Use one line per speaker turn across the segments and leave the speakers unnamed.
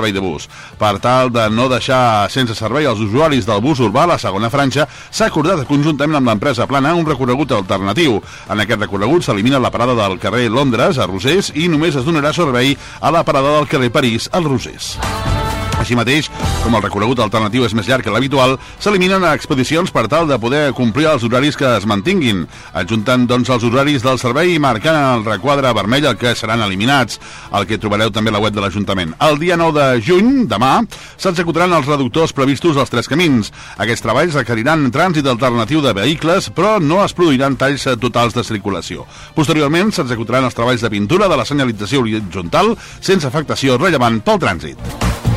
servei de bus. Per tal de no deixar sense servei els usuaris del bus urbà, la segona franja s'ha acordat conjuntament amb l'empresa Plana un recorregut alternatiu. En aquest recorregut s'elimina la parada del carrer Londres, a Rosers, i només es donarà servei a la parada del carrer París, al Rosers. Així mateix, com el recorregut alternatiu és més llarg que l'habitual, s'eliminen expedicions per tal de poder complir els horaris que es mantinguin, adjuntant doncs els horaris del servei i marcant el requadre vermell el que seran eliminats, el que trobareu també a la web de l'Ajuntament. El dia 9 de juny, demà, s'executaran els reductors previstos als 3 camins. Aquests treballs requeriran trànsit alternatiu de vehicles, però no es produiran talls totals de circulació. Posteriorment, s'executaran els treballs de pintura de la senyalització horitzontal sense afectació rellevant pel trànsit.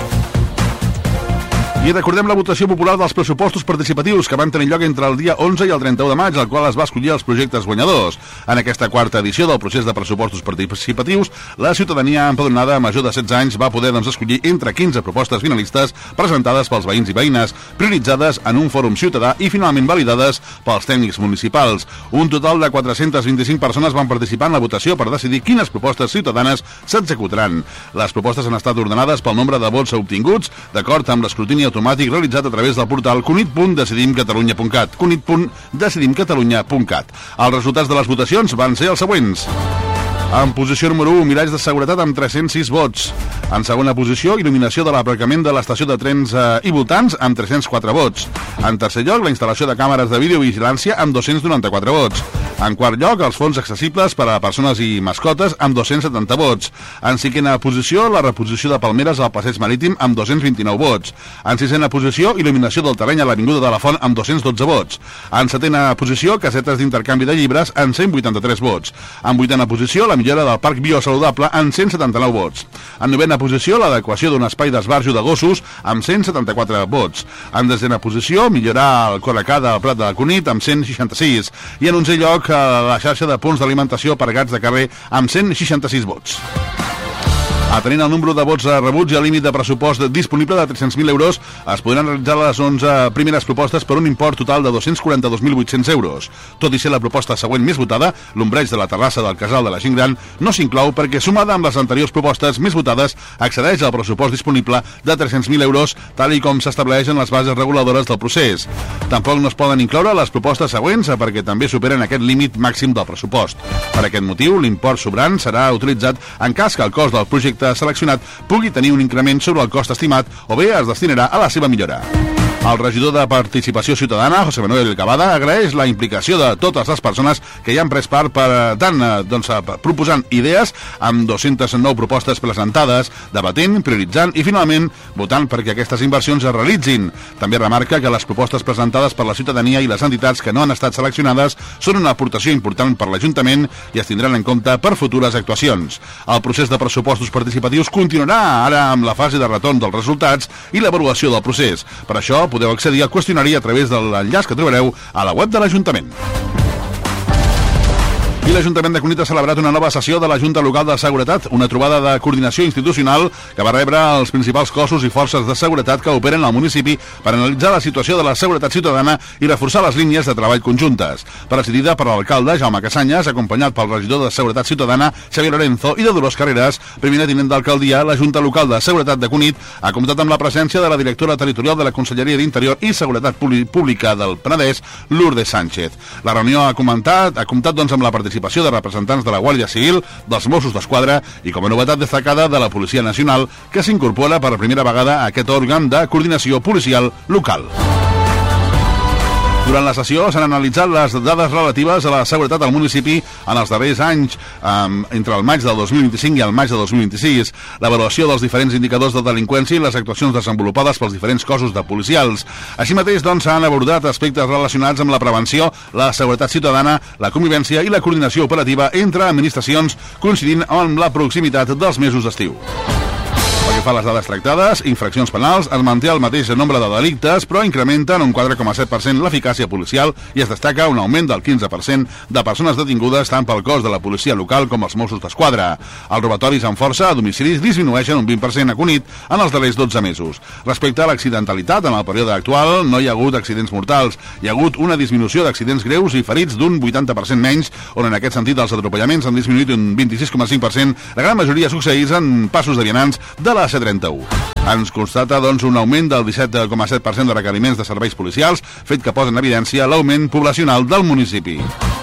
I recordem la votació popular dels pressupostos participatius que van tenir lloc entre el dia 11 i el 31 de maig, al qual es va escollir els projectes guanyadors. En aquesta quarta edició del procés de pressupostos participatius, la ciutadania empadronada major de 16 anys va poder escollir entre 15 propostes finalistes presentades pels veïns i veïnes, prioritzades en un fòrum ciutadà i finalment validades pels tècnics municipals. Un total de 425 persones van participar en la votació per decidir quines propostes ciutadanes s'executaran. Les propostes han estat ordenades pel nombre de vots obtinguts, d'acord amb l'escrutini automàtic realitzat a través del portal cunit.decidimcatalunya.cat cunit.decidimcatalunya.cat. Els resultats de les votacions van ser els següents. En posició número 1, miralls de seguretat amb 306 vots. En segona posició, il·luminació de l'aparcament de l'estació de trens i voltants amb 304 vots. En tercer lloc, la instal·lació de càmeres de videovigilància amb 294 vots. En quart lloc, els fons accessibles per a persones i mascotes amb 270 vots. En cinquena posició, la reposició de palmeres al passeig marítim amb 229 vots. En sisena posició, il·luminació del terreny a l'Avinguda de la Font amb 212 vots. En setena posició, casetes d'intercanvi de llibres amb 183 vots. En vuitena posició, la millora del parc biosaludable amb 179 vots. En novena posició, l'adequació d'un espai d'esbarjo de gossos amb 174 vots. En desena posició, millorar el correcà del Prat de la Cunit amb 166. I en onzè lloc, la xarxa de punts d'alimentació per gats de carrer amb 166 vots. Atenent el número de vots rebuts i el límit de pressupost disponible de 300.000 euros, es podran realitzar les 11 primeres propostes per un import total de 242.800 euros. Tot i ser la proposta següent més votada, l'ombreig de la terrassa del Casal de la Gent Gran no s'inclou perquè, sumada amb les anteriors propostes més votades, accedeix al pressupost disponible de 300.000 euros, tal i com s'estableix en les bases reguladores del procés. Tampoc no es poden incloure les propostes següents perquè també superen aquest límit màxim del pressupost. Per aquest motiu, l'import sobrant serà utilitzat en cas que el cost del projecte seleccionat pugui tenir un increment sobre el cost estimat o bé es destinarà a la seva millora. El regidor de Participació Ciutadana, José Manuel Cavada, agraeix la implicació de totes les persones que hi han pres part proposant idees amb 209 propostes presentades, debatent, prioritzant i finalment votant perquè aquestes inversions es realitzin. També remarca que les propostes presentades per la ciutadania i les entitats que no han estat seleccionades són una aportació important per l'Ajuntament i es tindran en compte per futures actuacions. El procés de pressupostos participatius continuarà ara amb la fase de retorn dels resultats i l'avaluació del procés. Per això podeu accedir al qüestionari a través de l'enllaç que trobareu a la web de l'Ajuntament. I l'Ajuntament de Cunit ha celebrat una nova sessió de la Junta Local de Seguretat, una trobada de coordinació institucional que va rebre els principals cossos i forces de seguretat que operen al municipi per analitzar la situació de la seguretat ciutadana i reforçar les línies de treball conjuntes. Presidida per l'alcalde Jaume Casanyes, acompanyat pel regidor de Seguretat Ciutadana Xavier Lorenzo i de Dolors Carreras, primer tinent d'alcaldia, la Junta Local de Seguretat de Cunit ha comptat amb la presència de la directora territorial de la Conselleria d'Interior i Seguretat Pública del Penedès, Lourdes Sánchez. La reunió ha comptat amb la participació de representants de la Guàrdia Civil, dels Mossos d'Esquadra i, com a novetat destacada, de la Policia Nacional, que s'incorpora per primera vegada a aquest òrgan de coordinació policial local. Durant la sessió s'han analitzat les dades relatives a la seguretat al municipi en els darrers anys, entre el maig del 2025 i el maig del 2026, l'avaluació dels diferents indicadors de delinqüència i les actuacions desenvolupades pels diferents cossos de policials. Així mateix, s'han abordat aspectes relacionats amb la prevenció, la seguretat ciutadana, la convivència i la coordinació operativa entre administracions, coincidint amb la proximitat dels mesos d'estiu. Pel que fa a les dades tractades, infraccions penals, es manté el mateix nombre de delictes, però incrementen un 4,7% l'eficàcia policial i es destaca un augment del 15% de persones detingudes tant pel cos de la policia local com els Mossos d'Esquadra. Els robatoris amb força a domicilis disminueixen un 20% a Cunit en els darrers 12 mesos. Respecte a l'accidentalitat, en el període actual no hi ha hagut accidents mortals. Hi ha hagut una disminució d'accidents greus i ferits d'un 80% menys, on en aquest sentit els atropellaments han disminuït un 26,5%, la gran majoria succeïts en passos de vianants de la C31. Ens constata, doncs, un augment del 17,7% de requeriments de serveis policials, fet que posa en evidència l'augment poblacional del municipi.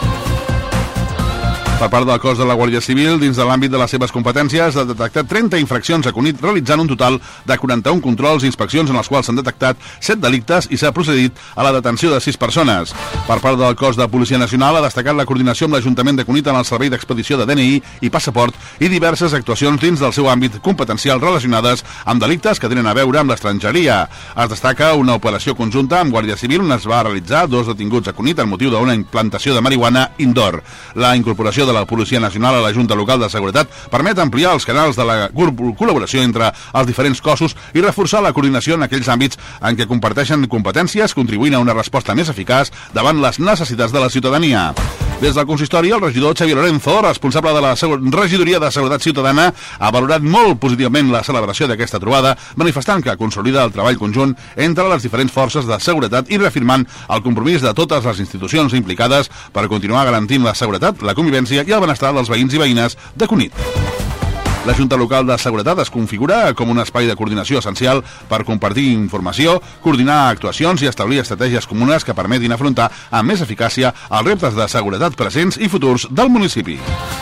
Per part del cos de la Guàrdia Civil, dins de l'àmbit de les seves competències, ha detectat 30 infraccions a Cunit, realitzant un total de 41 controls i inspeccions en els quals s'han detectat 7 delictes i s'ha procedit a la detenció de 6 persones. Per part del cos de Policia Nacional, ha destacat la coordinació amb l'Ajuntament de Cunit en el servei d'expedició de DNI i passaport i diverses actuacions dins del seu àmbit competencial relacionades amb delictes que tenen a veure amb l'estrangeria. Es destaca una operació conjunta amb Guàrdia Civil on es va realitzar 2 detinguts a Cunit en motiu d'una implantació de marihuana indoor. La incorporació de la Policia Nacional a la Junta Local de Seguretat permet ampliar els canals de la col·laboració entre els diferents cossos i reforçar la coordinació en aquells àmbits en què comparteixen competències, contribuint a una resposta més eficaç davant les necessitats de la ciutadania. Des del consistori, el regidor Xavier Lorenzo, responsable de la Regidoria de Seguretat Ciutadana, ha valorat molt positivament la celebració d'aquesta trobada, manifestant que consolida el treball conjunt entre les diferents forces de seguretat i reafirmant el compromís de totes les institucions implicades per continuar garantint la seguretat, la convivència i el benestar dels veïns i veïnes de Cunit. La Junta Local de Seguretat es configura com un espai de coordinació essencial per compartir informació, coordinar actuacions i establir estratègies comunes que permetin afrontar amb més eficàcia els reptes de seguretat presents i futurs del municipi.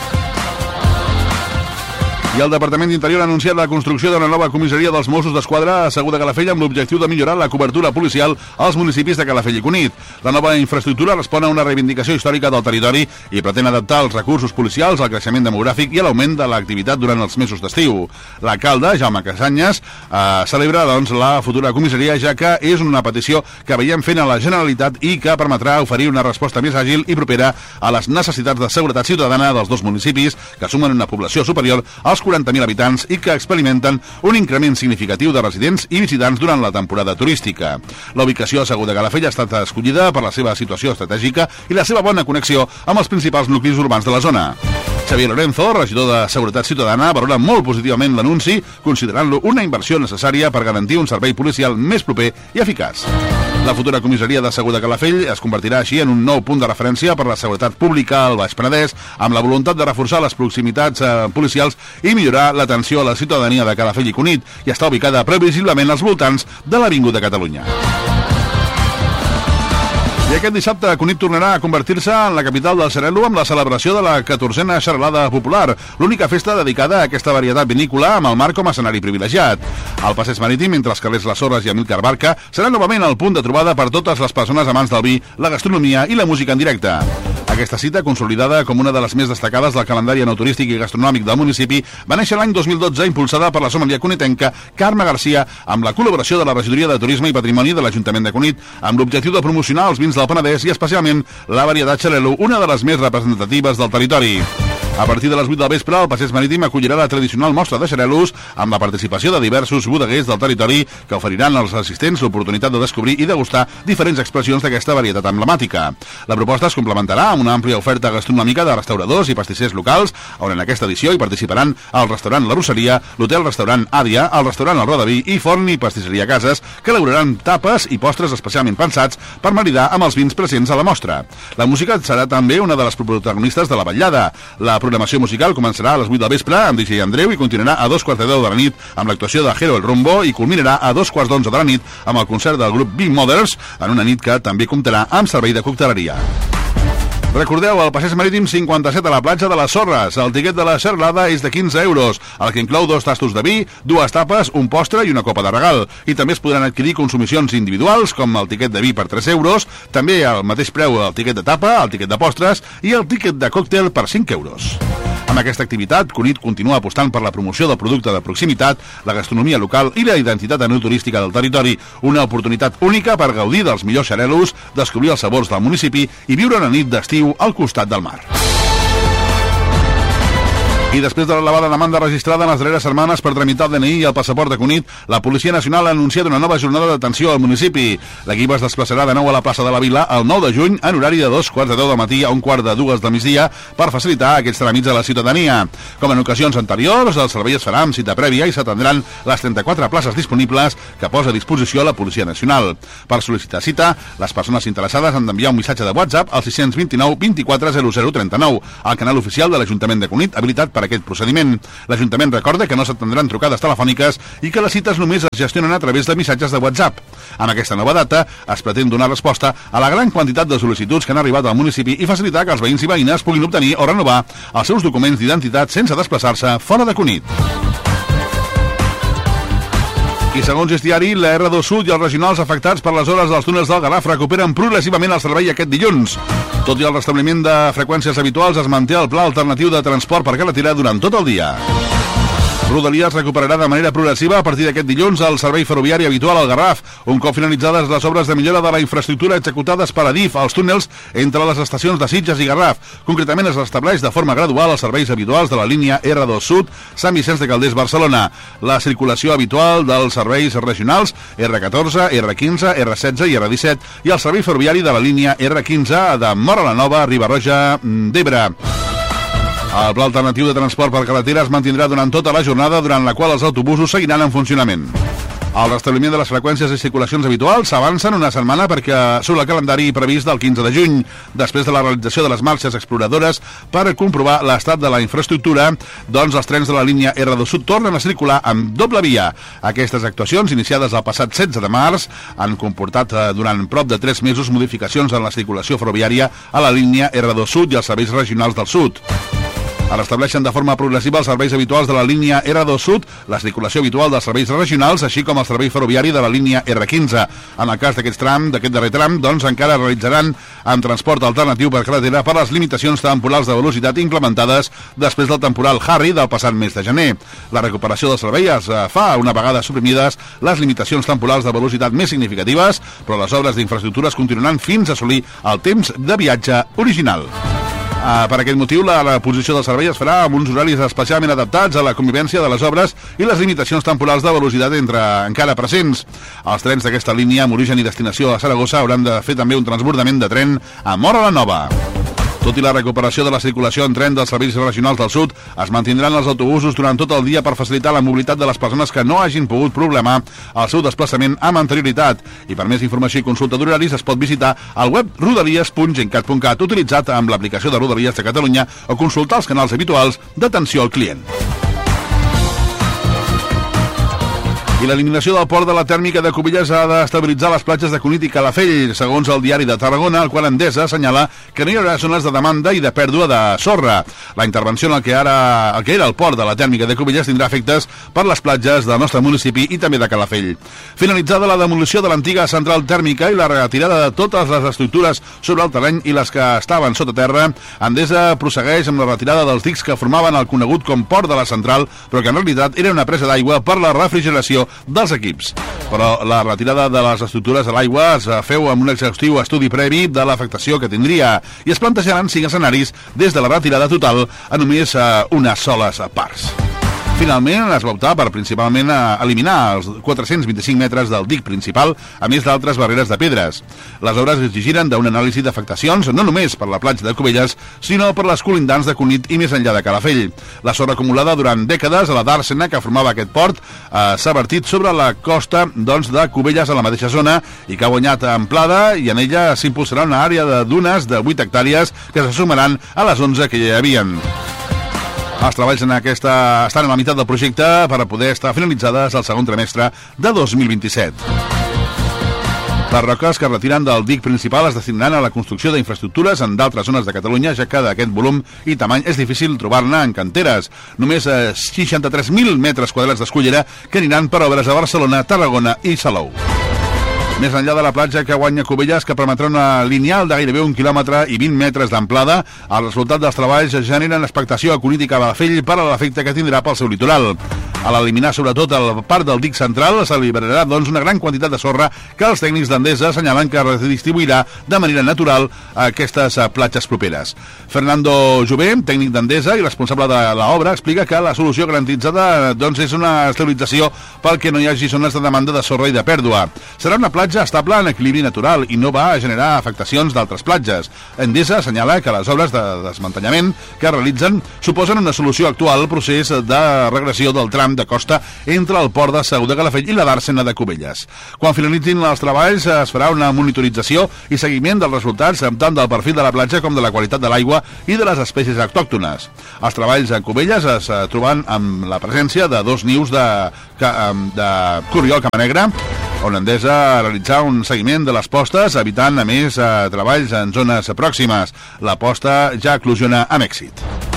I el Departament d'Interior ha anunciat la construcció d'una nova comissaria dels Mossos d'Esquadra a Segur de Calafell amb l'objectiu de millorar la cobertura policial als municipis de Calafell i Cunit. La nova infraestructura respon a una reivindicació històrica del territori i pretén adaptar els recursos policials al creixement demogràfic i a l'augment de l'activitat durant els mesos d'estiu. L'alcalde, Jaume Casanyes, celebra doncs, la futura comissaria, ja que és una petició que veiem fent a la Generalitat i que permetrà oferir una resposta més àgil i propera a les necessitats de seguretat ciutadana dels dos municipis, que sumen una població superior als 40.000 habitants i que experimenten un increment significatiu de residents i visitants durant la temporada turística. La ubicació a Segur de Calafell ha estat escollida per la seva situació estratègica i la seva bona connexió amb els principals nuclis urbans de la zona. Xavier Lorenzo, regidor de Seguretat Ciutadana, valora molt positivament l'anunci, considerant-lo una inversió necessària per garantir un servei policial més proper i eficaç. La futura comissaria de Segur de Calafell es convertirà així en un nou punt de referència per la seguretat pública al Baix Penedès, amb la voluntat de reforçar les proximitats policials i millorar l'atenció a la ciutadania de Calafell i Cunit, i està ubicada previsiblement als voltants de l'Avinguda Catalunya. I aquest dissabte Cunit tornarà a convertir-se en la capital del Xarel·lo amb la celebració de la 14a Xarelada Popular, l'única festa dedicada a aquesta varietat vinícola amb el mar com a escenari privilegiat. El passeig marítim entre els carrers Les Sorres i Amílcar Barca serà novament el punt de trobada per totes les persones amants del vi, la gastronomia i la música en directe. Aquesta cita, consolidada com una de les més destacades del calendari enoturístic i gastronòmic del municipi, va néixer l'any 2012 impulsada per la sommelier cunitenca Carme Garcia amb la col·laboració de la Regidoria de Turisme i Patrimoni de l'Ajuntament de Cunit, amb l'objectiu de promocionar els vins del Penedès i especialment la varietat Xarel·lo, una de les més representatives del territori. A partir de les 8 del vespre, el passeig marítim acollirà la tradicional mostra de xarel·los amb la participació de diversos bodeguers del territori que oferiran als assistents l'oportunitat de descobrir i degustar diferents expressions d'aquesta varietat emblemàtica. La proposta es complementarà amb una àmplia oferta gastronòmica de restauradors i pastissers locals, on en aquesta edició hi participaran el restaurant La Rosseria, l'hotel-restaurant Àdia, el restaurant El Rodaví i forn i pastisseria Cases, que elaboraran tapes i postres especialment pensats per maridar amb els vins presents a la mostra. La música serà també una de les protagonistes de la vetllada. La programació musical començarà a les 8 del vespre amb DJ Andreu i continuarà a 2:15 de la nit amb l'actuació de Jero el Rumbo i culminarà a 2:11 de la nit amb el concert del grup Big Mothers, en una nit que també comptarà amb servei de cocteleria. Recordeu, el passeig marítim 57 a la platja de les Sorres. El tiquet de la xarelada és de 15 euros, el que inclou 2 tastos de vi, 2 tapes, un postre i una copa de regal. I també es podran adquirir consumicions individuals, com el tiquet de vi per 3 euros, també al mateix preu el tiquet de tapa, el tiquet de postres i el tiquet de còctel per 5 euros. Amb aquesta activitat, Cunit continua apostant per la promoció del producte de proximitat, la gastronomia local i la identitat enoturística del territori, una oportunitat única per gaudir dels millors xarel·los, descobrir els sabors del municipi i viure una nit d'estiu al costat del mar. I després de l'elevada demanda registrada en les darreres setmanes per tramitar el DNI i el passaport de Cunit, la Policia Nacional ha anunciat una nova jornada d'atenció al municipi. L'equip es desplaçarà de nou a la plaça de la Vila el 9 de juny en horari de 2:15 del matí a 1:45 del migdia per facilitar aquests tràmits a la ciutadania. Com en ocasions anteriors, el servei es farà amb cita prèvia i s'atendran les 34 places disponibles que posa a disposició la Policia Nacional. Per sol·licitar cita, les persones interessades han d'enviar un missatge de WhatsApp al 629 24 0039, al canal oficial de l'Ajuntament de Cunit, habilitat per per aquest procediment. L'Ajuntament recorda que no s'atendran trucades telefòniques i que les cites només es gestionen a través de missatges de WhatsApp. Amb aquesta nova data es pretén donar resposta a la gran quantitat de sol·licituds que han arribat al municipi i facilitar que els veïns i veïnes puguin obtenir o renovar els seus documents d'identitat sense desplaçar-se fora de Cunit. I segons Gestiari, la R2 Sud i els regionals afectats per les hores dels túnels del Garraf recuperen progressivament el servei aquest dilluns. Tot i el restabliment de freqüències habituals, es manté el pla alternatiu de transport per carretera durant tot el dia. Rodalies recuperarà de manera progressiva a partir d'aquest dilluns el servei ferroviari habitual al Garraf, un cop finalitzades les obres de millora de la infraestructura executades per Adif als túnels entre les estacions de Sitges i Garraf. Concretament es restableix de forma gradual els serveis habituals de la línia R2 Sud, Sant Vicenç de Calders, Barcelona, la circulació habitual dels serveis regionals R14, R15, R16 i R17 i el servei ferroviari de la línia R15 de Móra la Nova, Riba-roja d'Ebre. El pla alternatiu de transport per carretera es mantindrà durant tota la jornada, durant la qual els autobusos seguiran en funcionament. El restabliment de les freqüències i circulacions habituals s'avancen una setmana perquè surt el calendari previst del 15 de juny, després de la realització de les marxes exploradores per comprovar l'estat de la infraestructura, doncs els trens de la línia R2 Sud tornen a circular amb doble via. Aquestes actuacions, iniciades el passat 16 de març, han comportat durant prop de 3 mesos modificacions en la circulació ferroviària a la línia R2 Sud i als serveis regionals del sud. Es restableixen de forma progressiva els serveis habituals de la línia R2 Sud, la circulació habitual dels serveis regionals, així com el servei ferroviari de la línia R15. En el cas d'aquest darrer tram, doncs encara realitzaran amb transport alternatiu per carretera per les limitacions temporals de velocitat implementades després del temporal Harry del passat mes de gener. La recuperació del servei es fa una vegada suprimides les limitacions temporals de velocitat més significatives, però les obres d'infraestructures continuaran fins a assolir el temps de viatge original. Per aquest motiu, la posició del servei es farà amb uns horaris especialment adaptats a la convivència de les obres i les limitacions temporals de velocitat encara presents. Els trens d'aquesta línia amb origen i destinació a Saragossa hauran de fer també un transbordament de tren a Móra la Nova. Tot i la recuperació de la circulació en tren dels serveis regionals del sud, es mantindran els autobusos durant tot el dia per facilitar la mobilitat de les persones que no hagin pogut problemar el seu desplaçament amb anterioritat. I per més informació i consulta d'horaris es pot visitar el web rodalies.gencat.cat utilitzat amb l'aplicació de Rodalies de Catalunya o consultar els canals habituals d'atenció al client. I l'eliminació del port de la tèrmica de Cubelles ha d'estabilitzar les platges de Cunit i Calafell, segons el diari de Tarragona, el qual Endesa assenyala que no hi haurà zones de demanda i de pèrdua de sorra. La intervenció en el que era el port de la tèrmica de Cubelles tindrà efectes per les platges del nostre municipi i també de Calafell. Finalitzada la demolició de l'antiga central tèrmica i la retirada de totes les estructures sobre el terreny i les que estaven sota terra, Endesa prossegueix amb la retirada dels dics que formaven el conegut com port de la central, però que en realitat era una presa d'aigua per la refrigeració dels equips. Però la retirada de les estructures a l'aigua es feu amb un exhaustiu estudi previ de l'afectació que tindria i es plantejaran 5 escenaris des de la retirada total a només unes soles parts. Finalment es va optar per principalment eliminar els 425 metres del dic principal, a més d'altres barreres de pedres. Les obres exigiren d'una anàlisi d'afectacions no només per la platja de Cubelles, sinó per les colindants de Cunit i més enllà de Calafell. La sorra acumulada durant dècades a la dàrsena que formava aquest port s'ha vertit sobre la costa de Cubelles a la mateixa zona i que ha guanyat amplada i en ella s'impulsarà una àrea de dunes de 8 hectàrees que se sumaran a les 11 que ja hi havien. Els treballs estan a la meitat del projecte per a poder estar finalitzades al segon trimestre de 2027. Les roques que es retiren del dic principal es destinaran a la construcció d'infraestructures en d'altres zones de Catalunya, ja que d'aquest volum i tamany és difícil trobar-ne en canteres. Només 63.000 metres quadrats d'escullera que aniran per obres a Barcelona, Tarragona i Salou. Més enllà de la platja que guanya Cubelles, que permetrà una lineal de gairebé 1 quilòmetre i 20 metres d'amplada, el resultat dels treballs generen expectació a Cunit i Calafell per a l'efecte que tindrà pel seu litoral. A l'eliminar sobretot el part del dic central, s'alliberarà una gran quantitat de sorra que els tècnics d'Endesa assenyalen que es redistribuirà de manera natural a aquestes platges properes. Fernando Jové, tècnic d'Endesa i responsable de l'obra, explica que la solució garantitzada és una estabilització pel que no hi hagi zones de demanda de sorra i de pèrdua. Serà una platja platja estable en equilibri natural i no va a generar afectacions d'altres platges. Endesa assenyala que les obres de desmantellament que realitzen suposen una solució actual al procés de regressió del tram de costa entre el port de Segur de Calafell i la d'Àrcena de Cubelles. Quan finalitzin els treballs es farà una monitorització i seguiment dels resultats tant del perfil de la platja com de la qualitat de l'aigua i de les espècies autòctones. Els treballs a Cubelles es troben amb la presència de 2 nius de corriol camanegra, on Endesa realitzar un seguiment de les postes, evitant, a més, treballs en zones pròximes. La posta ja eclosiona amb èxit.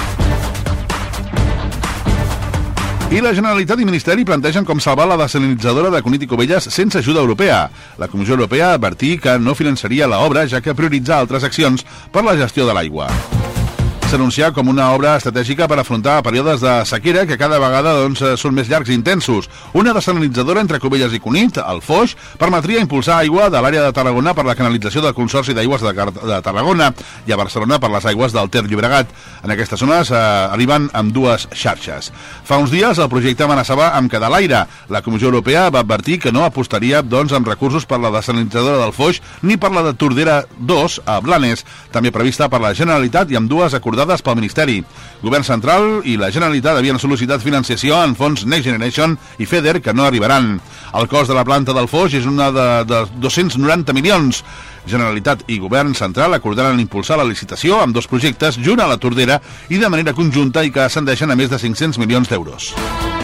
I la Generalitat i Ministeri plantegen com salvar la desalinitzadora de Cunit i Cubelles sense ajuda europea. La Comissió Europea advertí que no finançaria l'obra, ja que prioritza altres accions per la gestió de l'aigua. S'anuncia com una obra estratègica per afrontar períodes de sequera que cada vegada són més llargs i intensos. Una desalinitzadora entre Cubelles i Cunit, el Foix, permetria impulsar aigua de l'àrea de Tarragona per la canalització del Consorci d'Aigües de Tarragona i a Barcelona per les aigües del Ter Llobregat. En aquestes zones arriben amb 2 xarxes. Fa uns dies el projecte amenaçava amb quedar a l'aire. La Comissió Europea va advertir que no apostaria amb recursos per la desalinitzadora del Foix ni per la de Tordera 2 a Blanes, també prevista per la Generalitat i amb 2 acordades pel Ministeri. Govern central i la Generalitat havien sol·licitat financiació en fons Next Generation i FEDER, que no arribaran. El cost de la planta del Foix és una de 290 milions. Generalitat i Govern central acordaran impulsar la licitació amb 2 projectes junt a la Tordera i de manera conjunta i que ascendeixen a més de 500 milions d'euros.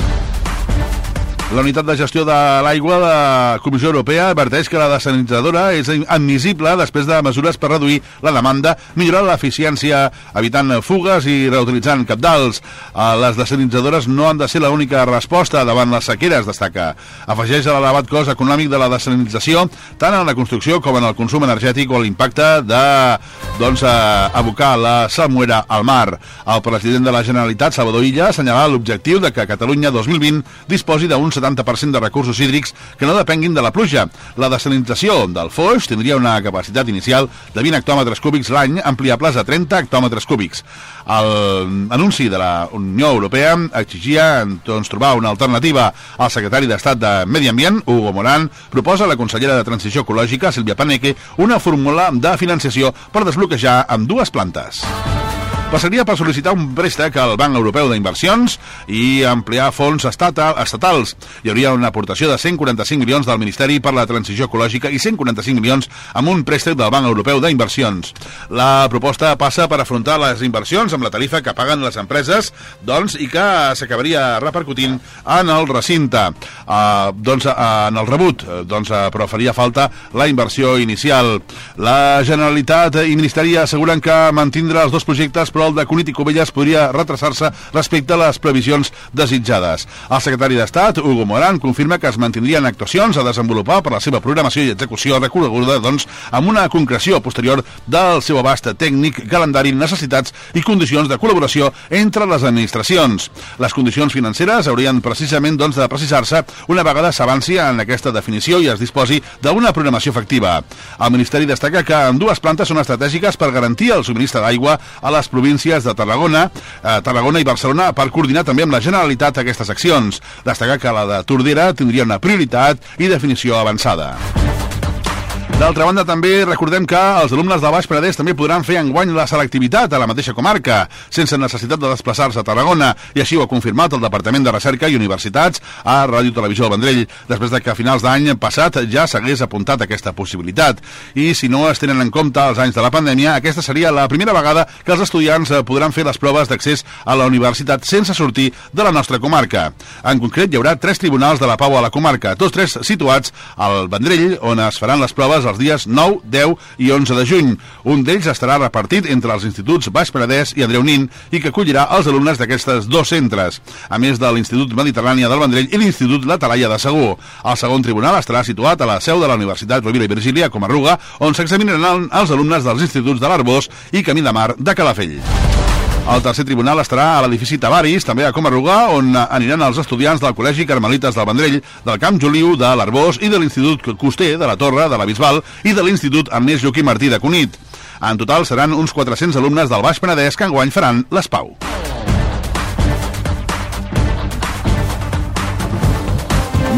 La unitat de gestió de l'aigua de la Comissió Europea adverteix que la desalinitzadora és admissible després de mesures per reduir la demanda, millorar l'eficiència, evitant fugues i reutilitzant cabdals. Les desalinitzadores no han de ser l'única resposta davant les sequeres, destaca. Afegeix a l'elevat cost econòmic de la desalinització, tant en la construcció com en el consum energètic o l'impacte d'abocar la salmuera al mar. El president de la Generalitat, Salvador Illa, assenyalava l'objectiu de que Catalunya 2020 disposi d'un 70% de recursos hídrics que no depenguin de la pluja. La desalinització del Foix tindria una capacitat inicial de 20 hectòmetres cúbics l'any, ampliables a 30 hectòmetres cúbics. L'anunci de la Unió Europea exigia trobar una alternativa. El secretari d'Estat de Medi Ambient, Hugo Morán, proposa a la consellera de Transició Ecològica, Sílvia Paneque, una fórmula de financiació per desbloquejar amb 2 plantes. Passaria per sol·licitar un préstec al Banc Europeu d'Inversions i ampliar fons estatals. Hi hauria una aportació de 145 milions del Ministeri per la Transició Ecològica i 145 milions amb un préstec del Banc Europeu d'Inversions. La proposta passa per afrontar les inversions amb la tarifa que paguen les empreses i que s'acabaria repercutint en el recinte, en el rebut, però faria falta la inversió inicial. La Generalitat i Ministeri asseguren que mantindrà els 2 projectes, però el de Cunit i Cubelles podria retrasar-se respecte a les previsions desitjades. El secretari d'Estat, Hugo Morán, confirma que es mantindrien actuacions a desenvolupar per la seva programació i execució reconeguda, amb una concreció posterior del seu abast tècnic, calendari, necessitats i condicions de col·laboració entre les administracions. Les condicions financeres haurien precisament de precisar-se una vegada s'avanci en aquesta definició i es disposi d'una programació efectiva. El Ministeri destaca que ambdues plantes són estratègiques per garantir el subministre d'aigua a les províncies de Tarragona i Barcelona per coordinar també amb la Generalitat aquestes accions. Destacar que la de Tordera tindria una prioritat i definició avançada. D'altra banda, també recordem que els alumnes del Baix Penedès també podran fer enguany la selectivitat a la mateixa comarca, sense necessitat de desplaçar-se a Tarragona, i així ho ha confirmat el Departament de Recerca i Universitats a Ràdio Televisió del Vendrell, després de que a finals d'any passat ja s'hagués apuntat aquesta possibilitat. I si no es tenen en compte els anys de la pandèmia, aquesta seria la primera vegada que els estudiants podran fer les proves d'accés a la universitat sense sortir de la nostra comarca. En concret, hi haurà 3 tribunals de la Pau a la comarca, tots 3 situats al Vendrell, on es faran les proves els dies 9, 10 i 11 de juny. Un d'ells estarà repartit entre els instituts Baix Penedès i Andreu Nin i que acollirà els alumnes d'aquestes 2 centres, a més de l'Institut Mediterrània del Vendrell i l'Institut La Talaia de Segur. El segon tribunal estarà situat a la seu de la Universitat Rovira i Virgília, a Comarruga, on s'examinaran els alumnes dels instituts de l'Arbós i Camí de Mar de Calafell. El tercer tribunal estarà a l'edifici Tavaris, també a Comarruga, on aniran els estudiants del Col·legi Carmelites del Vendrell, del Camp Joliu, de l'Arbós i de l'Institut Coster de la Torre, de la Bisbal i de l'Institut Ernest Joaquim Martí de Cunit. En total seran uns 400 alumnes del Baix Penedès que enguany faran les PAU.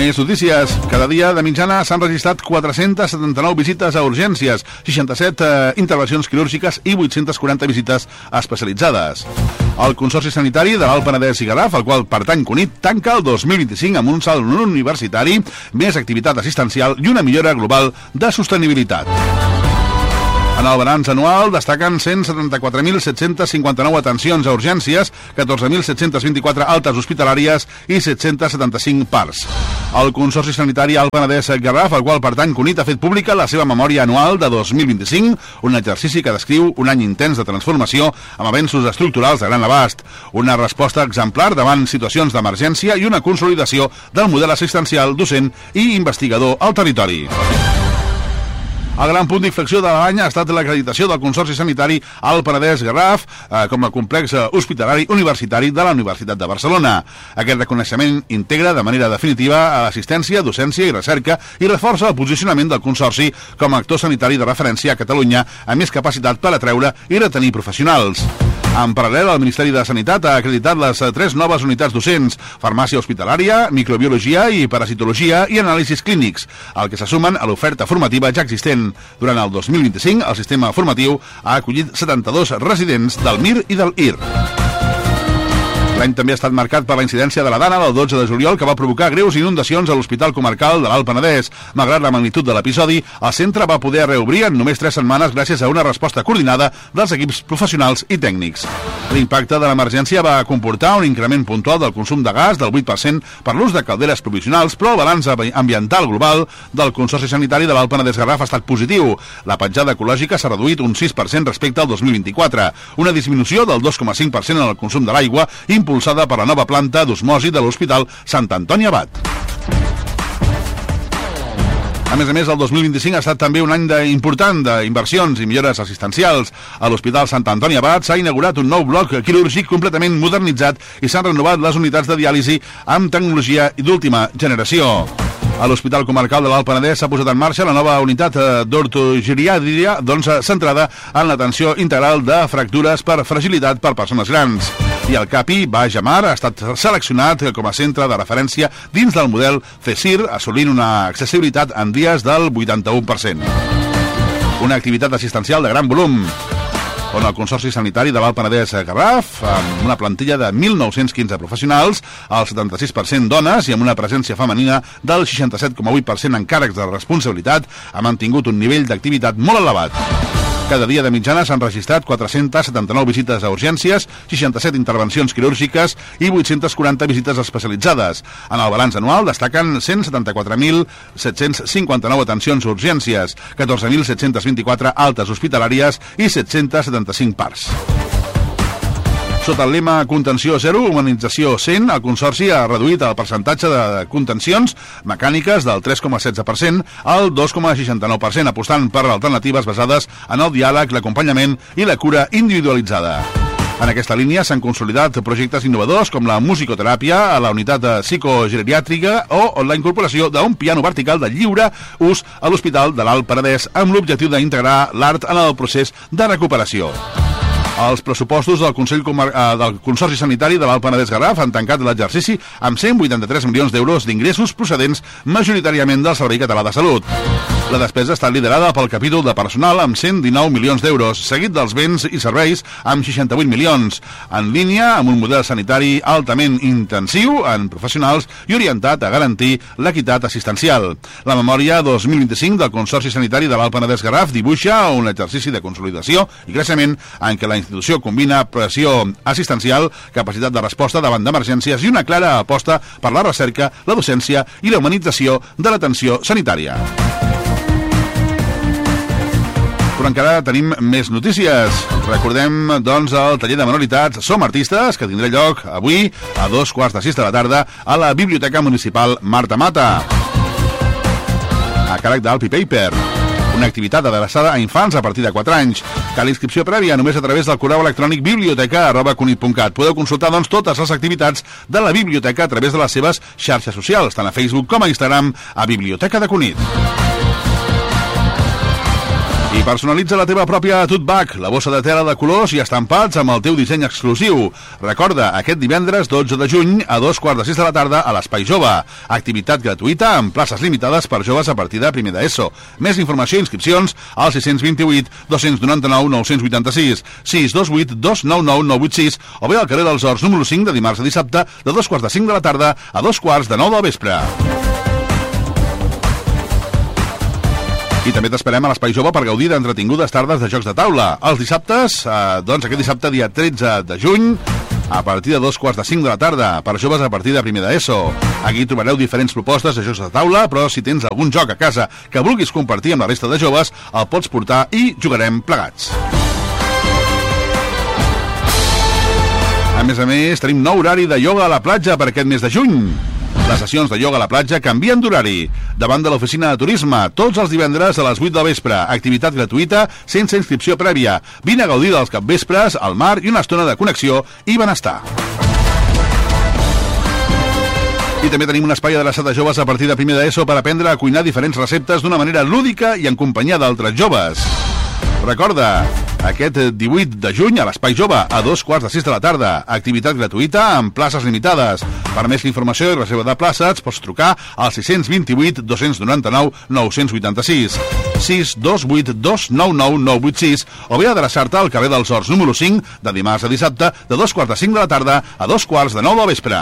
Més notícies. Cada dia de mitjana s'han registrat 479 visites a urgències, 67 intervencions quirúrgiques i 840 visites especialitzades. El Consorci Sanitari de l'Alt Penedès i Garraf, al qual pertany Cunit, tanca el 2025 amb un salt universitari, més activitat assistencial i una millora global de sostenibilitat. En el balanç anual destaquen 174.759 atencions a urgències, 14.724 altes hospitalàries i 775 parts. El Consorci Sanitari Alt Penedès Garraf, al qual pertany Cunit, ha fet pública la seva memòria anual de 2025, un exercici que descriu un any intens de transformació amb avenços estructurals de gran abast, una resposta exemplar davant situacions d'emergència i una consolidació del model assistencial, docent i investigador al territori. El gran punt d'inflexió de l'any ha estat l'acreditació del Consorci Sanitari Alt Penedès Garraf com a complex hospitalari universitari de la Universitat de Barcelona. Aquest reconeixement integra de manera definitiva a l'assistència, docència i recerca i reforça el posicionament del Consorci com a actor sanitari de referència a Catalunya amb més capacitat per atreure i retenir professionals. En paral·lel, el Ministeri de Sanitat ha acreditat les 3 noves unitats docents, farmàcia hospitalària, microbiologia i parasitologia i anàlisis clínics, el que se sumen a l'oferta formativa ja existent. Durant el 2025, el sistema formatiu ha acollit 72 residents del MIR i del IR. L'any també ha estat marcat per la incidència de la Dana del 12 de juliol que va provocar greus inundacions a l'Hospital Comarcal de l'Alt Penedès. Malgrat la magnitud de l'episodi, el centre va poder reobrir en només 3 setmanes gràcies a una resposta coordinada dels equips professionals i tècnics. L'impacte de l'emergència va comportar un increment puntual del consum de gas del 8% per l'ús de calderes provisionals, però el balanç ambiental global del Consorci Sanitari de l'Alt Penedès Garraf ha estat positiu. La petjada ecològica s'ha reduït un 6% respecte al 2024, una disminució del 2,5% en el consum de l'aigua, impulsada per la nova planta d'osmosi de l'Hospital Sant Antoni Abat. A més, el 2025 ha estat també un any important d'inversions i millores assistencials. A l'Hospital Sant Antoni Abat s'ha inaugurat un nou bloc quirúrgic completament modernitzat i s'han renovat les unitats de diàlisi amb tecnologia d'última generació. A l'Hospital Comarcal de l'Alt Penedès s'ha posat en marxa la nova unitat d'ortogeriàtria, centrada en l'atenció integral de fractures per fragilitat per persones grans. I el CAPI Baix Amar ha estat seleccionat com a centre de referència dins del model CESIR, assolint una accessibilitat en dies del 81%. Una activitat assistencial de gran volum, on el Consorci Sanitari de l'Alt Penedès Garraf, amb una plantilla de 1.915 professionals, el 76% dones i amb una presència femenina del 67,8% en càrrecs de responsabilitat, ha mantingut un nivell d'activitat molt elevat. Cada dia de mitjana s'han registrat 479 visites a urgències, 67 intervencions quirúrgiques i 840 visites especialitzades. En el balanç anual destaquen 174.759 atencions a urgències, 14.724 altes hospitalàries i 775 parts. Sota el lema Contenció 0, Humanització 100, el Consorci ha reduït el percentatge de contencions mecàniques del 3,16% al 2,69%, apostant per alternatives basades en el diàleg, l'acompanyament i la cura individualitzada. En aquesta línia s'han consolidat projectes innovadors com la musicoteràpia a la unitat psicogeriàtrica o la incorporació d'un piano vertical de lliure ús a l'Hospital de l'Alt Penedès amb l'objectiu d'integrar l'art en el procés de recuperació. Els pressupostos del Consorci Sanitari de l'Alt Penedès Garraf han tancat l'exercici amb 183 milions d'euros d'ingressos procedents majoritàriament del Servei Català de Salut. La despesa està liderada pel capítol de personal amb 119 milions d'euros, seguit dels béns i serveis amb 68 milions, en línia amb un model sanitari altament intensiu en professionals i orientat a garantir l'equitat assistencial. La memòria 2025 del Consorci Sanitari de l'Alt Penedès Garraf dibuixa un exercici de consolidació i creixement en què la institució combina pressió assistencial, capacitat de resposta davant d'emergències i una clara aposta per la recerca, la docència i la humanització de l'atenció sanitària. Però encara tenim més notícies. Recordem, doncs, el taller de manualitats Som Artistes, que tindrà lloc avui a 5:15 de la tarda a la Biblioteca Municipal Marta Mata, a càrrec d'Alpi Paper. Una activitat adreçada a infants a partir de 4 anys. Cal inscripció prèvia només a través del correu electrònic biblioteca@cunit.cat. Podeu consultar, doncs, totes les activitats de la biblioteca a través de les seves xarxes socials, tant a Facebook com a Instagram, a Biblioteca de Cunit. I personalitza la teva pròpia tote bag, la bossa de tela de colors i estampats amb el teu disseny exclusiu. Recorda, aquest divendres 12 de juny a 2:45 de la tarda a l'Espai Jove. Activitat gratuïta amb places limitades per joves a partir de primer d'ESO. Més informació i inscripcions al 628 299 986, 628 299 986 o bé al carrer dels Horts número 5 de dimarts a dissabte de 2:45 de la tarda a 2:45 del vespre. I també t'esperem a l'Espai Jove per gaudir d'entretingudes tardes de jocs de taula. Els dissabtes, doncs aquest dissabte dia 13 de juny, a partir de 2:45 de la tarda, per joves a partir de primer d'ESO. Aquí trobareu diferents propostes de jocs de taula, però si tens algun joc a casa que vulguis compartir amb la resta de joves, el pots portar i jugarem plegats. A més, tenim nou horari de ioga a la platja per aquest mes de juny. Les sessions de ioga a la platja canvien d'horari. Davant de l'oficina de turisme, tots els divendres a les 8 del vespre. Activitat gratuïta, sense inscripció prèvia. Vine a gaudir dels capvespres, al mar i una estona de connexió i benestar. I també tenim un espai adreçat a joves a partir de primer d'ESO per aprendre a cuinar diferents receptes d'una manera lúdica i en companyia d'altres joves. Recorda, aquest 18 de juny a l'Espai Jove a 2:45 de la tarda. Activitat gratuïta amb places limitades. Per més informació i reserva de places pots trucar al 628 299 986, 628 299 986 o bé adreçar-te al carrer dels Horts número 5 de dimarts a dissabte de 2:45 de la tarda a 2:45 del vespre.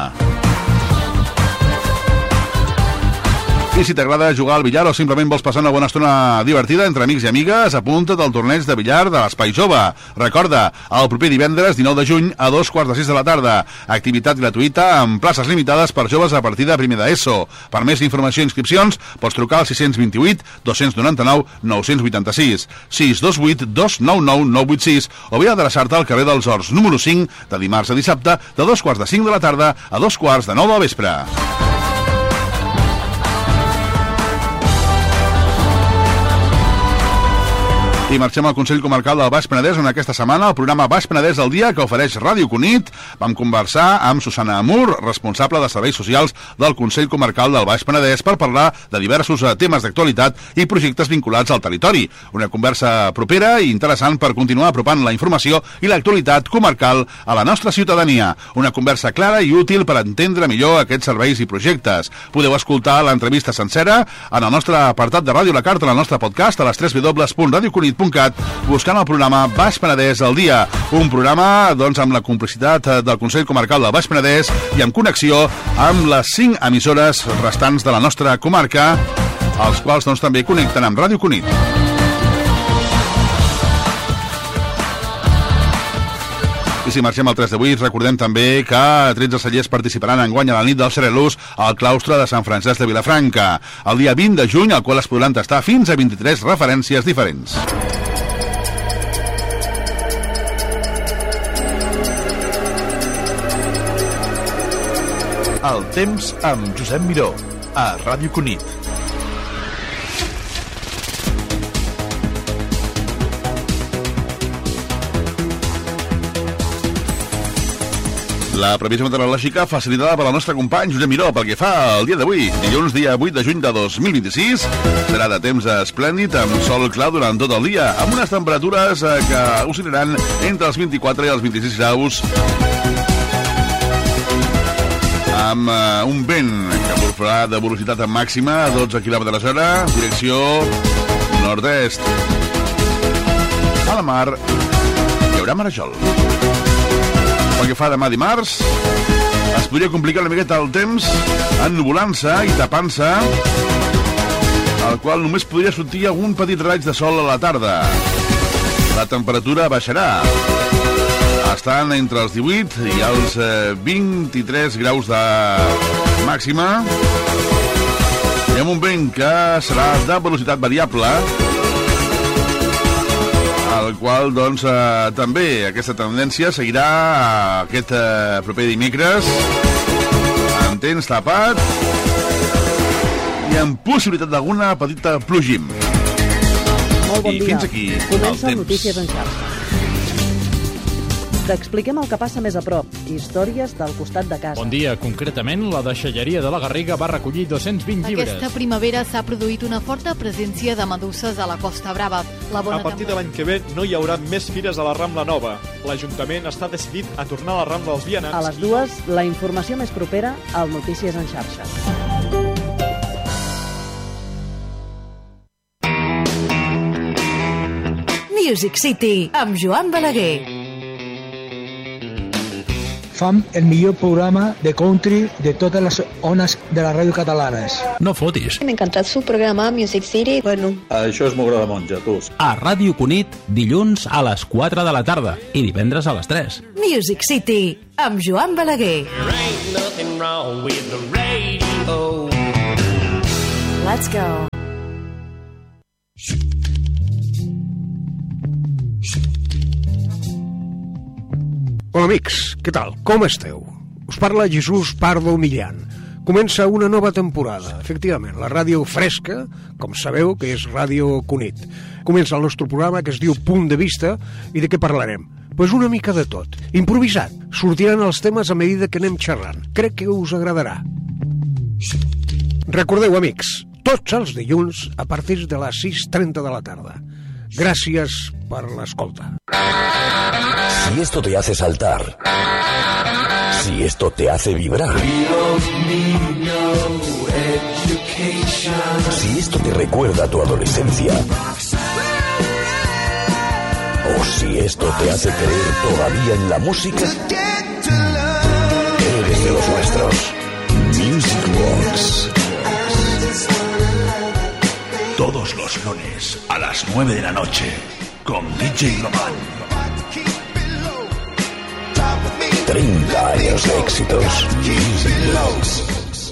I si t'agrada jugar al billar o simplement vols passar una bona estona divertida entre amics i amigues, apunta't al torneig de billar de l'Espai Jove. Recorda, el proper divendres 19 de juny a 2:45 de la tarda. Activitat gratuïta amb places limitades per joves a partir de primer d'ESO. Per més informació i inscripcions pots trucar al 628 299 986, 628 299 986 o bé adreçar-te al carrer dels Horts número 5 de dimarts a dissabte de 2:45 de la tarda a 2:45 del vespre. I marxem al Consell Comarcal del Baix Penedès, on aquesta setmana el programa Baix Penedès al dia que ofereix Ràdio Cunit. Vam conversar amb Susana Amur, responsable de Serveis Socials del Consell Comarcal del Baix Penedès, per parlar de diversos temes d'actualitat i projectes vinculats al territori. Una conversa propera i interessant per continuar apropant la informació i l'actualitat comarcal a la nostra ciutadania. Una conversa clara i útil per entendre millor aquests serveis i projectes. Podeu escoltar l'entrevista sencera en el nostre apartat de Ràdio La Carta, en el nostre podcast a les www.radiocunit.cat, buscant el programa Baix Penedès al dia. Un programa, doncs, amb la complicitat del Consell Comarcal del Baix Penedès i en connexió amb les 5 emissores restants de la nostra comarca, els quals, doncs, també connecten amb Ràdio Cunit. I si marxem al 3 d'avui, recordem també que 13 cellers participaran enguany a la nit del Serelús al claustre de Sant Francesc de Vilafranca, el dia 20 de juny, al qual es podran tastar fins a 23 referències diferents.
El temps amb Josep Miró, a Ràdio Cunit.
La previsió meteorològica facilitada per el nostre company Josep Miró pel que fa al dia d'avui. Dilluns, dia 8 de juny de 2026, serà de temps esplèndid, amb sol clar durant tot el dia, amb unes temperatures que oscil·laran entre els 24 i els 26 graus, amb un vent que bufarà de velocitat màxima a 12 km/h, direcció nord-est. A la mar hi haurà marejol. Pel que fa demà dimarts, es podria complicar una miqueta el temps ennuvolant-se i tapant-se, el qual només podria sortir algun petit raig de sol a la tarda. La temperatura baixarà, estan entre els 18 i els 23 graus de màxima, i amb un vent que serà de velocitat variable, el qual, doncs, també aquesta tendència seguirà aquest proper dimecres amb temps tapat i amb possibilitat d'alguna petita plogim.
Molt bon dia.
I fins aquí
Comença
el temps.
Notícies en xarxa. T'expliquem el que passa més a prop, històries del costat de casa.
Bon dia. Concretament, la deixalleria de la Garriga va recollir 220 llibres.
Aquesta primavera s'ha produït una forta presència de meduses a la Costa Brava.
A partir de l'any que ve no hi haurà més fires a la Rambla Nova. L'Ajuntament està decidit a tornar a la Rambla dels Vianants.
A les 2, la informació més propera al Notícies en xarxa.
Music City, amb Joan Balaguer.
Fam el millor programa de country de totes les ones de les ràdio catalanes.
No fotis.
M'ha encantat su programa Music City.
Bueno, això és Mogra de Monja, tu.
A Ràdio Cunit, dilluns a les 4 de la tarda i divendres a les 3.
Music City, amb Joan Balaguer. Let's go.
Hola amics, què tal? Com esteu? Us parla Jesús Pardo Millán. Comença una nova temporada, efectivament, la ràdio fresca, com sabeu, que és Ràdio Cunit. Comença el nostre programa que es diu Punt de Vista, i de què parlarem? Pues una mica de tot, improvisat. Sortiran els temes a medida que anem xerrant. Crec que us agradarà. Recordeu, amics, tots els dilluns a partir de les 6:30 de la tarda. Gràcies per l'escolta.
Si esto te hace saltar, si esto te hace vibrar, si esto te recuerda a tu adolescencia, o si esto te hace creer todavía en la música, eres de los nuestros. Music Box.
Todos los lunes a las 9 de la noche con DJ Román.
30 años de éxitos. Music Box.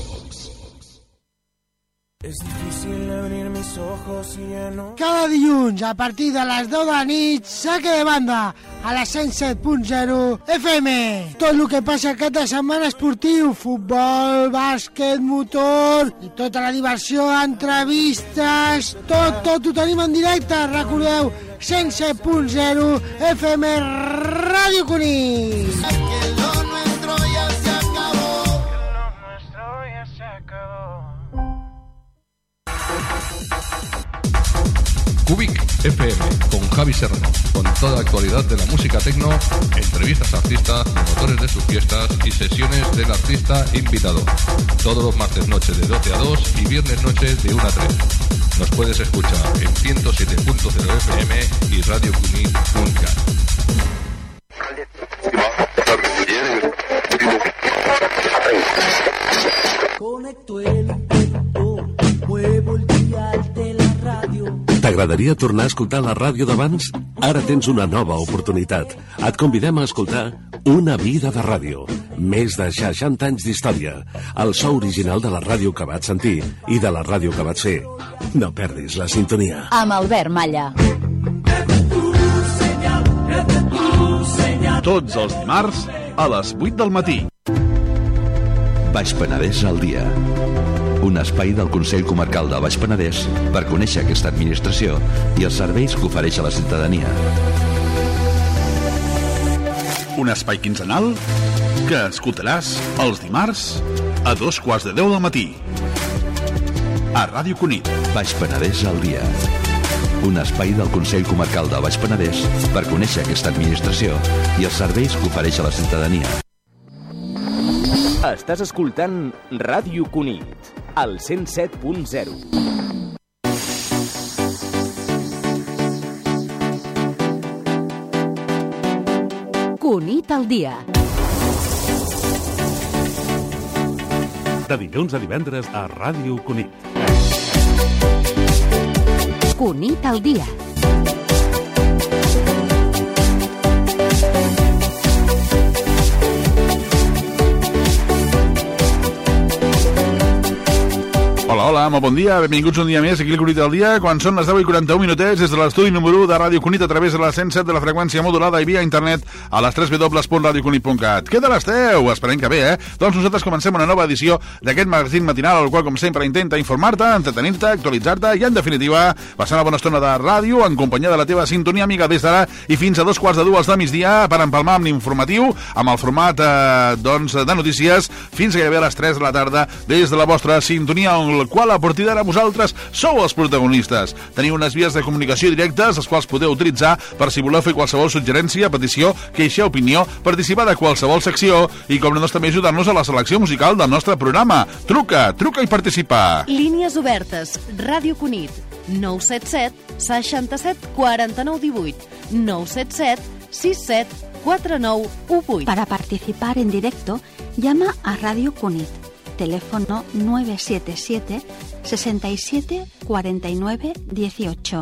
Es difícil abrir mis ojos y ya no...
Cada dilluns, a partir de les 10 de la nit, saque de banda, a la 107.0 FM. Tot el que passa cada setmana esportiu, futbol, bàsquet, motor, i tota la diversió, entrevistes, tot ho tenim en directe, recordeu, 107.0 FM Ràdio Cunit.
Cubic FM con Javi Serrano, con toda la actualidad de la música techno, entrevistas a artistas, promotores de sus fiestas y sesiones del artista invitado. Todos los martes noche de 12 a 2 y viernes noche de 1 a 3. Nos puedes escuchar en 107.0 FM y radiocunit.cat.
Conecto el intento, muevo el dial de la ràdio.
T'agradaria tornar a escoltar la ràdio d'abans? Ara tens una nova oportunitat. Et convidem a escoltar Una vida de ràdio. Més de 60 anys d'història. El so original de la ràdio que vaig sentir i de la ràdio que vaig fer. No perdis la sintonia.
Amb Albert Malla.
Tots els dimarts a les 8 del matí.
Baix Penedès al dia. Un espai del Consell Comarcal de Baix Penedès per conèixer aquesta administració i els serveis que ofereix a la ciutadania.
Un espai quinzenal que escoltaràs els dimarts a 2:15 del matí. A Ràdio Cunit.
Baix Penedès al dia. Un espai del Consell Comarcal de Baix Penedès per conèixer aquesta administració i els serveis que ofereix a la ciutadania.
Estàs escoltant Ràdio Cunit, al 107.0.
Cunit al dia.
De dilluns a divendres a Ràdio Cunit.
Cunit al dia.
Hola, Hola, molt bon dia, benvinguts un dia més aquí al Cunit del dia, quan són les 10:41 minutets des de l'estudi número 1 de Ràdio Cunit a través de la 107 de la freqüència modulada i via internet a les www.radiocunit.cat. Què tal esteu? Esperem que bé, Doncs nosaltres comencem una nova edició d'aquest magazín matinal, el qual, com sempre, intenta informar-te, entretenir-te, actualitzar-te i, en definitiva, passar una bona estona de ràdio en companyia de la teva sintonia amiga des d'ara i fins a 2:45 del migdia per empalmar amb l'informatiu, amb el format de notícies, fins a gairebé a les 3 de la tarda des de la vostra sintonia, en la qual a partir d'ara vosaltres sou els protagonistes. Teniu unes vies de comunicació directes, les quals podeu utilitzar per si voleu fer qualsevol suggerència, petició, queixa, opinió, participar de qualsevol secció i, com no, també ajudar-nos a la selecció musical del nostre programa. Truca i participa.
Línies obertes. Ràdio Cunit. 977 67 49 18. 977 67 49 18. Para participar en directo, llama a Radio Cunit. Teléfono 977 67 49 18.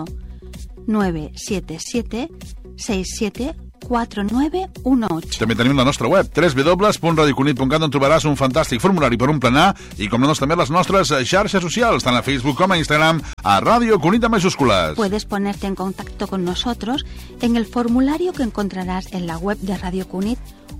977 67 4918.
També tenim la nostra web, www.radiocunit.cat, on trobaràs un fantàstic formulari per emplenar i, com no, també les nostres xarxes socials, tant a Facebook com a Instagram, a Ràdio Cunit en mayúscules.
Puedes ponerte en contacto con nosotros en el formulario que encontrarás en la web de Radio Cunit,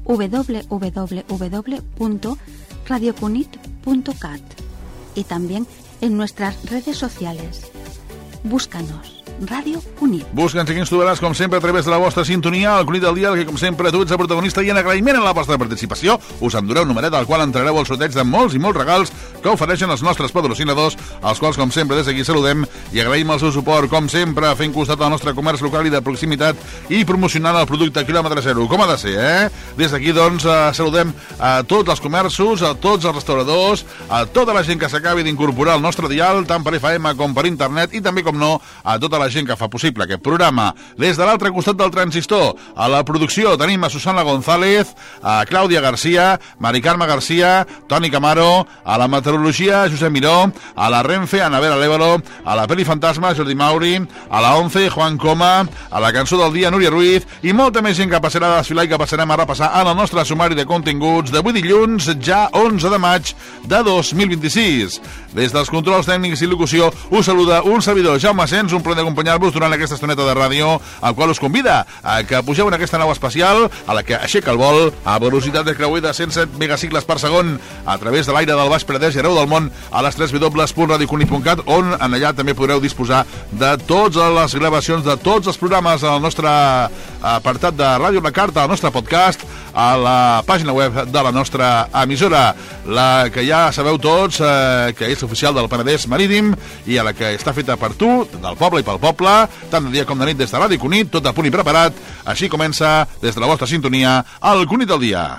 www.radiocunit.cat, y también en nuestras redes sociales. Búscanos. Ràdio Cunit.
Busca'ns i ens trobaràs, com sempre, a través de la vostra sintonia, al Cunit del dia, que, com sempre, tu ets el protagonista, i en agraïment a la vostra participació us endureu un numeret al qual entrareu al sorteig de molts i molts regals que ofereixen els nostres patrocinadors, als quals, com sempre, des d'aquí saludem i agraïm el seu suport, com sempre, fent costat al nostre comerç local i de proximitat i promocionant el producte quilòmetre zero, com ha de ser, Des d'aquí, doncs, saludem a tots els comerços, a tots els restauradors, a tota la gent que s'acabi d'incorporar al nostre dial, tant per FM com per internet, i també, com no, a tota la gent que fa possible aquest programa. Des de l'altre costat del transistor, a la producció tenim a Susana González, a Clàudia Garcia, Mari Carme Garcia, Toni Camaro, a la meteorologia Josep Miró, a la Renfe Anabel Alévalo, a la Peli Fantasma Jordi Mauri, a la 11 Juan Coma, a la cançó del dia Núria Ruiz i molta més gent que passarà a desfilar i que passarem a repassar en el nostre sumari de continguts d'avui dilluns, ja 11 de maig de 2026. Des dels controls tècnics i locució us saluda un servidor, Jaume Sens, un plaer d'acompanyar-vos durant aquesta estoneta de ràdio, al qual us convida a que pugeu en aquesta nau espacial, a la que aixeca el vol a velocitat de creuer de 107 megacicles per segon a través de l'aire del Baix Penedès i arreu del món a les www.radiocunit.cat, on en allà també podreu disposar de totes les gravacions de tots els programes al nostre apartat de Ràdio La Carta, al nostre podcast, a la pàgina web de la nostra emissora, la que ja sabeu tots que és oficial del Penedès Marítim i a la que està feta per tu, del poble i pel poble, tant de dia com de nit des de Ràdio Cunit, tot a punt i preparat. Així comença, des de la vostra sintonia, el Cunit del dia.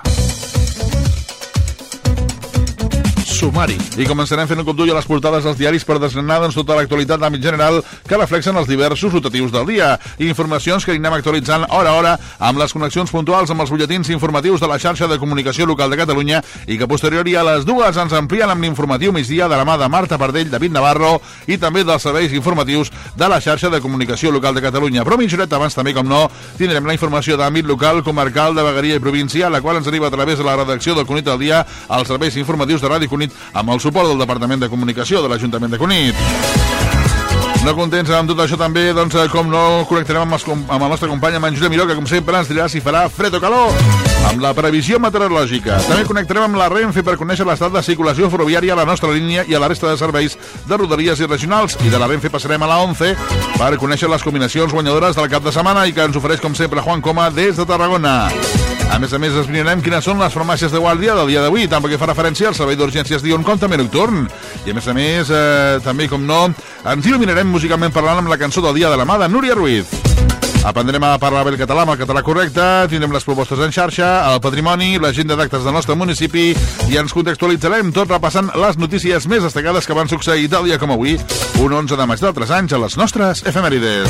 Sumari. I començarem fent un cop d'ull a les portades dels diaris per desgranar tota l'actualitat d'àmbit general que reflexen els diversos rotatius del dia. Informacions que anirem actualitzant hora a hora amb les connexions puntuals amb els butlletins informatius de la xarxa de comunicació local de Catalunya i que posteriori a les 2 ens amplien amb l'informatiu migdia de la mà de Marta Pardell, David Navarro i també dels serveis informatius de la xarxa de comunicació local de Catalunya. Però mitjoreta abans també, com no, tindrem la informació d'àmbit local, comarcal, de vegueria i província, la qual ens arriba a través de la redacció del Cunit del dia als serveis informatius de Ràdio Cunit amb el suport del Departament de Comunicació de l'Ajuntament de Cunit. No contents amb tot això també, doncs, com no, connectarem amb el nostre company, amb en Josep Miró, que com sempre ens dirà si farà fred o calor, amb la previsió meteorològica. També connectarem amb la Renfe per conèixer l'estat de circulació ferroviària a la nostra línia i a la resta de serveis de rodalies i regionals. I de la Renfe passarem a la 11 per conèixer les combinacions guanyadores del cap de setmana i que ens ofereix, com sempre, Juan Coma des de Tarragona. A més, esbrinarem quines són les farmàcies de guàrdia del dia d'avui, tant perquè fa referència al servei d'urgències diürn com també nocturn. I a més, també, com no, ens il·luminarem musicalment parlant amb la cançó del dia de la mà de Núria Ruiz. Aprendrem a parlar bé el català amb el català correcte, tindrem les propostes en xarxa, el patrimoni, l'agenda d'actes del nostre municipi i ens contextualitzarem tot repassant les notícies més destacades que van succeir tal dia com avui, un 11 de maig d'altres anys, a les nostres efemèrides.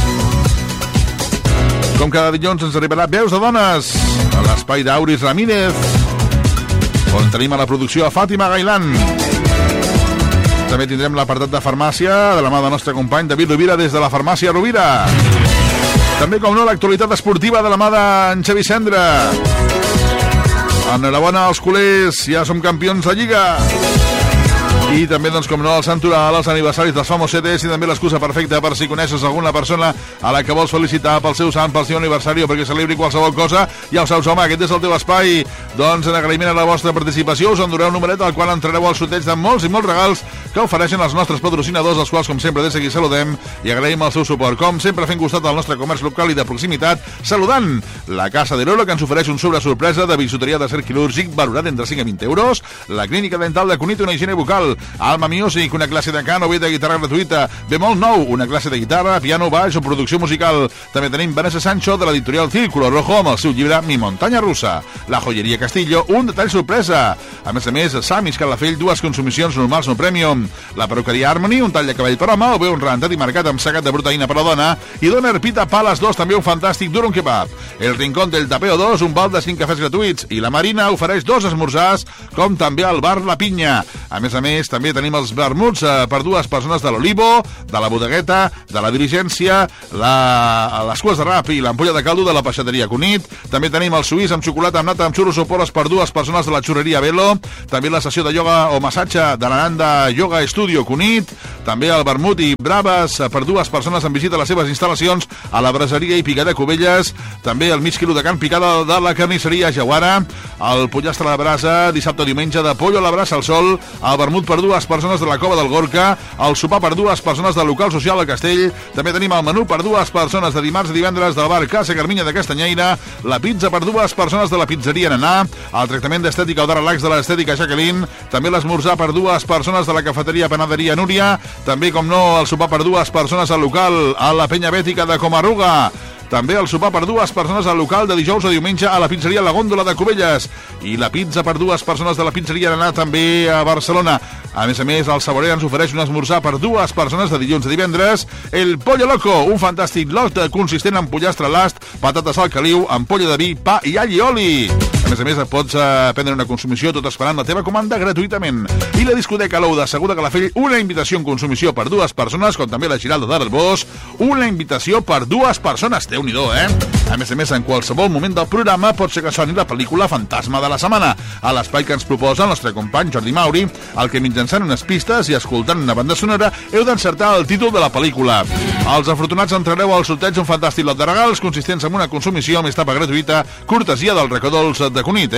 Com cada dilluns ens arribarà Veus de Dones, a l'espai d'Auris Ramírez, on tenim a la producció a Fàtima Gailán. També tindrem l'apartat de farmàcia de la mà del nostre company David Rovira des de la farmàcia Rovira. També, com no, l'actualitat esportiva de la mà d'en Xavi Cendra. Enhorabona als culers, ja som campions de Lliga. I també, doncs, com no, el santoral, els aniversaris dels famosetes i també l'excusa perfecta per si coneixes alguna persona a la que vols felicitar pel seu sant, pel seu aniversari o perquè celebri qualsevol cosa. Ja ho saps, home, aquest és el teu espai. Doncs, en agraïment a la vostra participació, us endureu un numeret al qual entrareu al sorteig de molts i molts regals que ofereixen els nostres patrocinadors, els quals, com sempre, des d'aquí saludem i agraïm el seu suport. Com sempre, fent costat al nostre comerç local i de proximitat, saludant la Casa de l'Oro, que ens ofereix un sobre sorpresa de bisuteria de cert quirúrgic valorat entre 5 i 20 euros, la Clínica Dental de Cunit, una higiene bucal, Alma Music, una classe de cant o bé de guitarra gratuïta, Bemol Nou, una classe de guitarra, piano, baix o producció musical. També tenim Vanessa Sancho, de l'editorial Círculo Rojo, amb el seu llibre Mi Montaña Russa. La Joyeria Castillo, un detall sorpresa. A més, Samis Calafell, 2 consumicions normals no premium. La perruqueria Harmony, un tall de cabell per home o bé un rentat i marcat amb segat de proteïna per a la dona. I Doner Pita Palace 2, també un fantàstic durum kebab. El Rincón del Tapeo 2, un val de 5 cafès gratuïts. I la Marina ofereix 2 esmorzars, com també al bar La Pinya. A més, també tenim els vermuts per 2 persones de l'Olivo, de la Bodegueta, de la Diligència, les cues de rap i l'ampolla de caldo de la peixateria Cunit. També tenim el suís amb xocolata amb nata amb xurros o porres per 2 persones de la xurreria Velo. També la sessió de ioga o massatge de l'Ananda Yoga Studio Cunit. També el vermut i braves per 2 persones en visita a les seves instal·lacions a la braseria i picada Cubelles. També el mig quilo de carn picada de la carnisseria Jaguara. El pollastre a la brasa dissabte o diumenge de pollo a la brasa al sol. El vermut per 2 persones de la Cova del Gorka. El sopar per 2 persones del local social al Castell. També tenim el menú per 2 persones de dimarts i divendres del bar Casa Carminya de Castanyeira. La pizza per 2 persones de la pizzeria Nanà. El tractament d'estètica o de relax de l'estètica Jacqueline. També l'esmorzar per 2 persones de la cafeteria Panaderia Núria. També, com no, el sopar per 2 persones al local a la Penya Bètica de Comarruga. També el sopar per 2 persones al local de dijous a diumenge a la pizzeria La Góndola de Cubelles. I la pizza per 2 persones de la pizzeria Nanà també a Barcelona. A més, el Saborer ens ofereix un esmorzar per 2 persones de dilluns a divendres. El Pollo Loco, un fantàstic lot consistent en pollastre last, patates al caliu, ampolla de vi, pa i all i oli. A més, pots prendre una consumició tot esperant la teva comanda gratuïtament. I la discoteca Lou de Segur de Calafell, una invitació en consumició per 2 persones, com també la Giralda d'Arbós, una invitació per 2 persones. Déu-n'hi-do, A més, en qualsevol moment del programa pot ser que soni la pel·lícula Fantasma de la setmana, a l'espai que ens proposa el nostre company Jordi Mauri, el que mitjançant unes pistes i escoltant una banda sonora heu d'encertar el títol de la pel·lícula. Els afortunats entrareu al sorteig un fantàstic lot de regals consistents en una consumició amb etapa gratuïta, cortesia del Recodols de Cunit,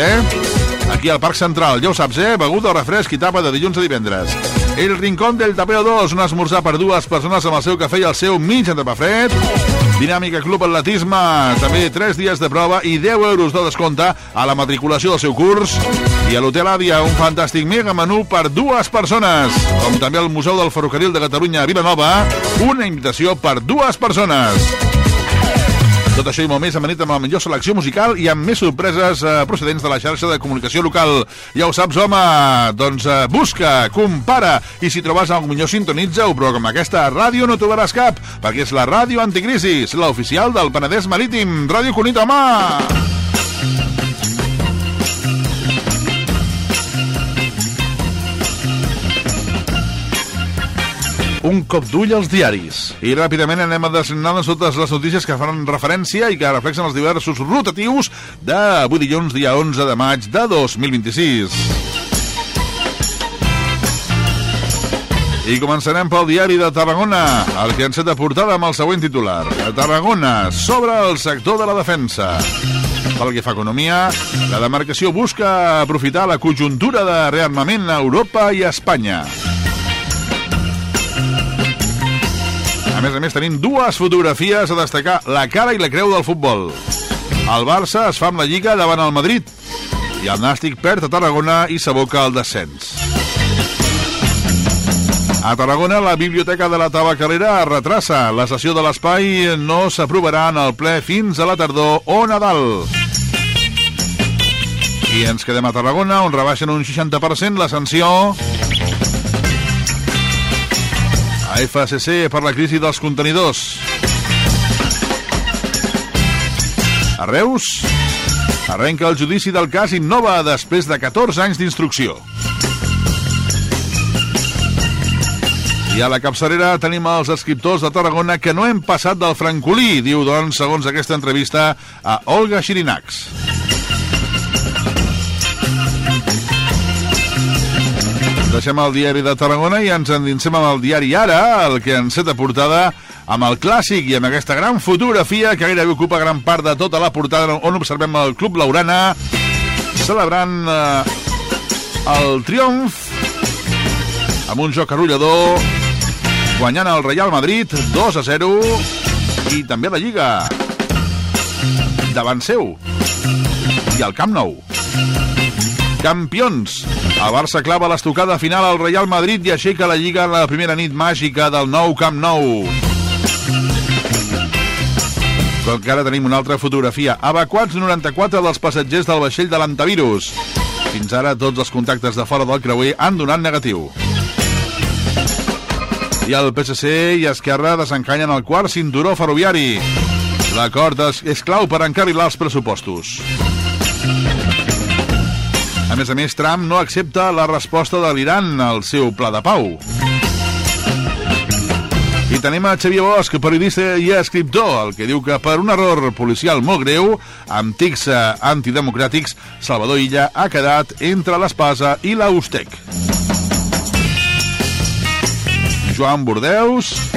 Aquí al Parc Central, ja ho saps, beguda o refresc i tapa de dilluns a divendres. El Rincón del Tapeo 2, un esmorzar per 2 persones amb el seu cafè i el seu mig entrepà fred. Dinàmica Club Atletisme, també 3 dies de prova i 10 euros de descompte a la matriculació del seu curs. I a l'Hotel Àdia, un fantàstic mega menú per 2 persones. Com també al Museu del Ferrocarril de Catalunya a Vilanova, una invitació per 2 persones. Tot això i molt més amanit amb la millor selecció musical i amb més sorpreses procedents de la xarxa de comunicació local. Ja ho saps, home, doncs busca, compara, i si trobes alguna millor sintonitza-ho, però com aquesta ràdio no trobaràs cap, perquè és la ràdio Anticrisis, la oficial del Penedès Marítim. Ràdio Cunit, home! Un cop d'ull als diaris. I ràpidament anem a designar totes les notícies que fan referència i que reflexen els diversos rotatius d'avui dilluns, dia 11 de maig de 2026. I començarem pel diari de Tarragona, el que ens set de portada amb el següent titular. A Tarragona, sobre el sector de la defensa. Pel que fa a economia, la demarcació busca aprofitar la conjuntura de rearmament a Europa i a Espanya. A més, tenim 2 fotografies a destacar, la cara i la creu del futbol. El Barça es fa amb la Lliga davant el Madrid i el Nàstic perd a Tarragona i s'aboca al descens. A Tarragona, la Biblioteca de la Tabacalera es retrassa. La sessió de l'espai no s'aprovarà en el ple fins a la tardor o Nadal. I ens quedem a Tarragona, on rebaixen un 60% la sanció a FCC per la crisi dels contenidors. A Reus, arrenca el judici del cas Innova després de 14 anys d'instrucció. I a la capçalera tenim els escriptors de Tarragona que no hem passat del francolí, diu, doncs, segons aquesta entrevista a Olga Xirinacs. Deixem el diari de Tarragona i ens endinsem amb el diari Ara, el que enceta portada amb el clàssic i amb aquesta gran fotografia que gairebé ocupa gran part de tota la portada, on observem el Club Laurana celebrant el triomf amb un joc arrollador, guanyant el Real Madrid 2-0 i també la Lliga davant seu i al Camp Nou. Campions. El Barça clava l'estocada final al Real Madrid i aixeca la Lliga en la primera nit màgica del nou Camp Nou. Com que ara tenim una altra fotografia. Evacuats 94 dels passatgers del vaixell de l'antivirus. Fins ara tots els contactes de fora del creuer han donat negatiu. I el PSC i Esquerra desencanyen el quart cinturó ferroviari. L'acord és clau per encarrilar els pressupostos. A més, Trump no accepta la resposta de l'Iran al seu pla de pau. I tenim a Xavier Bosch, periodista i escriptor, el que diu que per un error policial molt greu, amb tics antidemocràtics, Salvador Illa ha quedat entre l'espasa i la Ustec. Joan Bordeus